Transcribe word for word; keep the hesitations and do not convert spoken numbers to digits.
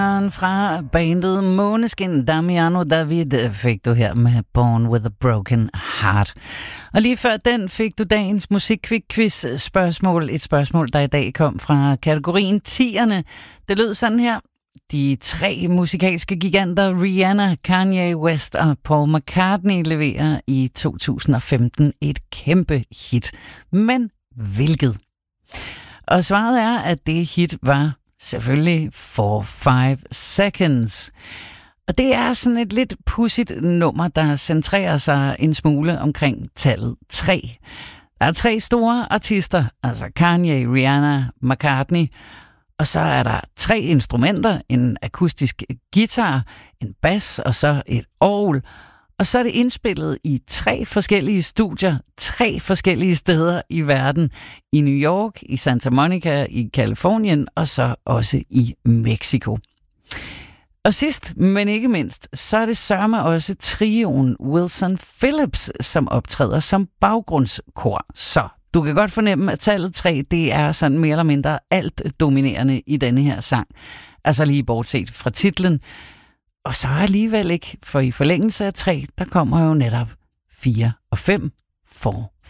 Fra bandet Måneskin, Damiano David, fik du her med Born with a Broken Heart. Og lige før den fik du dagens musikquiz spørgsmål. Et spørgsmål, der i dag kom fra kategorien tierne. Det lød sådan her. De tre musikalske giganter Rihanna, Kanye West og Paul McCartney leverer i to tusind og femten et kæmpe hit. Men hvilket? Og svaret er, at det hit var selvfølgelig For Five Seconds. Og det er sådan et lidt pudsigt nummer, der centrerer sig en smule omkring tallet tre. Der er tre store artister, altså Kanye, Rihanna, McCartney, og så er der tre instrumenter, en akustisk guitar, en bas og så et orgel. Og så er det indspillet i tre forskellige studier, tre forskellige steder i verden. I New York, i Santa Monica, i Californien og så også i Mexico. Og sidst, men ikke mindst, så er det sørme også trioen Wilson Phillips, som optræder som baggrundskor. Så du kan godt fornemme, at tallet tre, det er sådan mere eller mindre alt dominerende i denne her sang. Altså lige bortset fra titlen. Og så alligevel ikke, for i forlængelse af tre, der kommer jo netop fire og fem, four,